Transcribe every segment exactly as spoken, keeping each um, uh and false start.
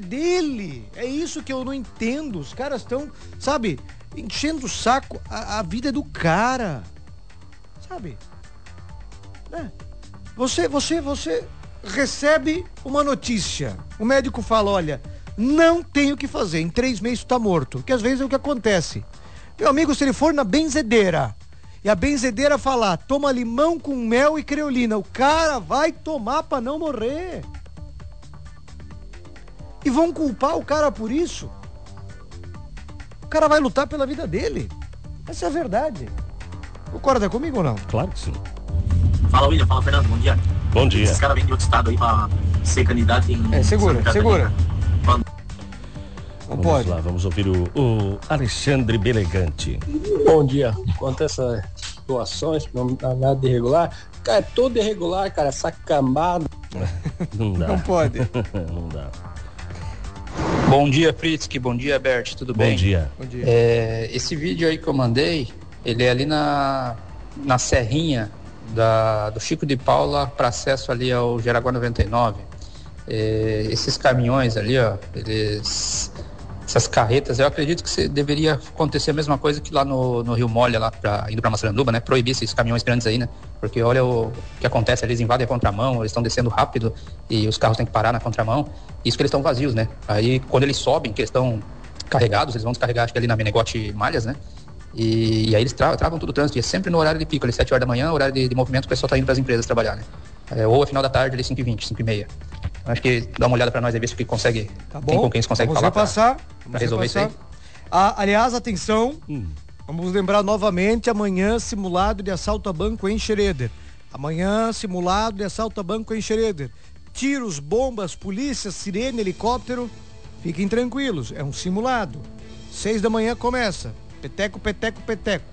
dele. É isso que eu não entendo. Os caras estão, sabe, enchendo o saco. A, a vida é do cara. Sabe? É. Você, você, você recebe uma notícia. O médico fala, olha, não tem o que fazer. Em três meses tu tá morto. Que às vezes é o que acontece. Meu amigo, se ele for na benzedeira e a benzedeira falar, toma limão com mel e creolina, o cara vai tomar pra não morrer. E vão culpar o cara por isso. O cara vai lutar pela vida dele. Essa é a verdade. Concorda comigo ou não? Claro que sim. Fala, William. Fala, Fernando. Bom dia. Bom dia. Esse cara vem de outro estado aí pra ser candidato em... É, segura, segura. Quando... Não vamos pode. lá, vamos ouvir o, o Alexandre Belegante. Bom dia. Quanto a essas doações, não dá nada de irregular. Cara, é todo irregular, cara. Essa cambada. Não dá. Não pode. Não dá. Bom dia, Fritzky. Bom dia, Bert. Tudo bem? Bom dia. Bom dia. É, esse vídeo aí que eu mandei, ele é ali na, na serrinha da, do Chico de Paula para acesso ali ao Jaraguá noventa e nove. É, esses caminhões ali, ó, eles... essas carretas, eu acredito que se, deveria acontecer a mesma coisa que lá no, no Rio Molha, lá pra, indo para Massaranduba, né? Proibir esses caminhões grandes aí, né? Porque olha o que acontece, eles invadem a contramão, eles estão descendo rápido e os carros têm que parar na contramão. Isso que eles estão vazios, né? Aí quando eles sobem, que eles estão carregados, eles vão descarregar, acho que ali na Menegote Malhas, né? E, e aí eles tra- travam todo o trânsito, e é sempre no horário de pico, ali sete horas da manhã, horário de, de movimento, o pessoal tá indo para as empresas trabalhar, né? É, ou a final da tarde, ali cinco e vinte, cinco e meia. Acho que dá uma olhada para nós aí, ver se consegue, Tá tem bom. com quem se consegue Vamos falar pra, repassar. pra Vamos resolver repassar. isso aí. Ah, aliás, atenção. Hum. Vamos lembrar novamente, amanhã simulado de assalto a banco em Xereder. Amanhã simulado de assalto a banco em Xereder. Tiros, bombas, polícia, sirene, helicóptero. Fiquem tranquilos, é um simulado. Seis da manhã começa. Peteco, peteco, peteco.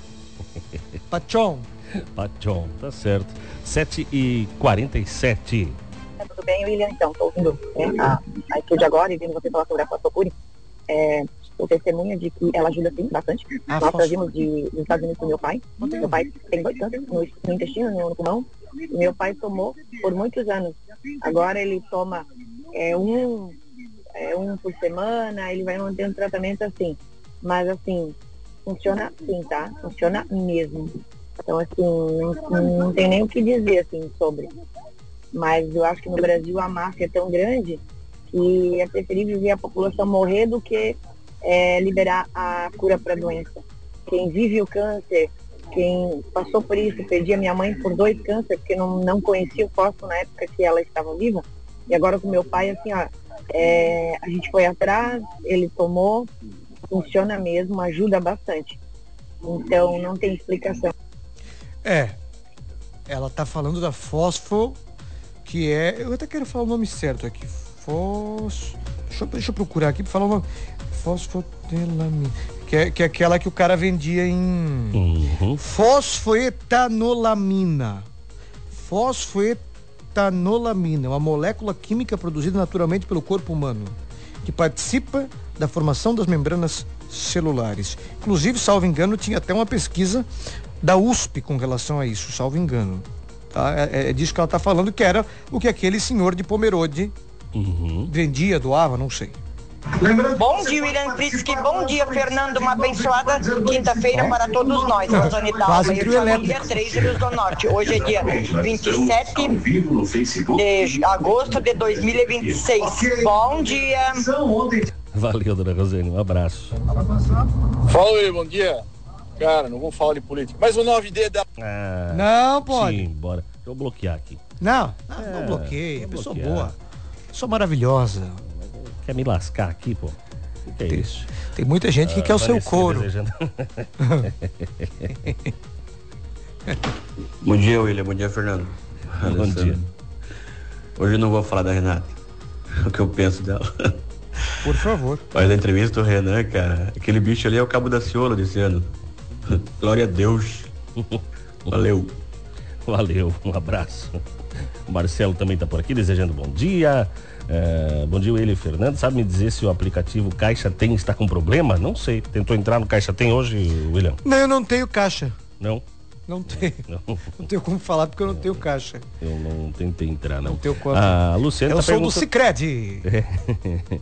Pachon. Pachon, tá certo. sete e quarenta e sete. Tudo bem, William? Então, estou ouvindo né, a, a estude agora e vendo você falar sobre a Fosfocure. É, sou testemunha de que ela ajuda sim, bastante. Ah, Nós fos- trazimos de, dos Estados Unidos pro meu pai. Meu pai tem dois cânceres no, no intestino, no, no pulmão. E meu pai tomou por muitos anos. Agora ele toma é, um, é, um por semana, ele vai mantendo tratamento assim. Mas assim, funciona sim, tá? Funciona mesmo. Então, assim, não, não tem nem o que dizer, assim, sobre. Mas eu acho que no Brasil a máfia é tão grande que é preferível ver a população morrer do que é, liberar a cura para a doença. Quem vive o câncer, quem passou por isso, perdi a minha mãe por dois cânceres, porque não, não conhecia o fósforo na época que ela estava viva. E agora com meu pai, assim, ó, é, a gente foi atrás, ele tomou, funciona mesmo, ajuda bastante. Então não tem explicação. É. Ela tá falando da fósforo, que é... Eu até quero falar o nome certo aqui. Fos... Deixa eu, deixa eu procurar aqui pra falar o nome. Fosfotelamina. Que é, que é aquela que o cara vendia em... Uhum. Fosfoetanolamina. Fosfoetanolamina, uma molécula química produzida naturalmente pelo corpo humano, que participa da formação das membranas celulares. Inclusive, salvo engano, tinha até uma pesquisa da U S P com relação a isso, salvo engano. Tá? É, é disso que ela está falando, que era o que aquele senhor de Pomerode Uhum. vendia, doava, não sei. Bom dia, William Fritzky. Bom dia, Fernando. Uma abençoada quinta-feira para todos nós. Rosane Quase Dalma e trio família elétrico. três Rios do Norte. Hoje é dia vinte e sete de agosto de dois mil e vinte e seis. Bom dia. Valeu, dona Rosane, um abraço. Fala aí, bom dia. Cara, não vou falar de política, mas o nove D da... Ah, Não pode. sim, bora. Deixa eu bloquear aqui. Não, não, É, não bloqueia. vou Pessoa bloquear. boa. Pessoa maravilhosa. Quer me lascar aqui, pô? O que é Tem, isso? tem muita gente que Ah, quer o seu Vanessa couro. desejando- Bom dia, William. Bom dia, Fernando. Bom Alessandro. dia. Hoje eu não vou falar da Renata. O que eu penso dela. Por favor. Mas a entrevista do Renan, cara, aquele bicho ali é o Cabo da Ciolo desse ano. Glória a Deus. Valeu. Valeu, um abraço. O Marcelo também tá por aqui, desejando bom dia. É, bom dia, ele Fernando. Sabe me dizer se o aplicativo Caixa Tem está com problema? Não sei. Tentou entrar no Caixa Tem hoje, William? Não, eu não tenho caixa. Não? Não tenho. Não. Não tenho como falar porque eu não tenho caixa. Eu não tentei entrar, não. Não tenho conta. A Luciana Eu tá sou do perguntando- Sicredi. É.